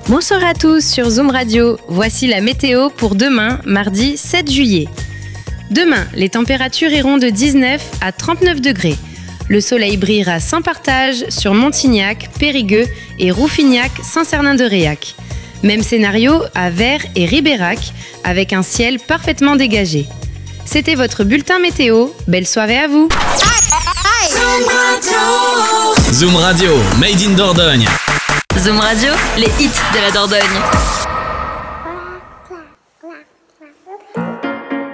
Bonsoir à tous sur Zoom Radio. Voici la météo pour demain, mardi 7 juillet. Demain, les températures iront de 19 à 39 degrés. Le soleil brillera sans partage sur Montignac, Périgueux et Rouffignac-Saint-Cernin-de-Réac. Même scénario à Vers et Ribérac, avec un ciel parfaitement dégagé. C'était votre bulletin météo. Belle soirée à vous. Zoom Radio, Made in Dordogne. Zoom Radio, les hits de la Dordogne.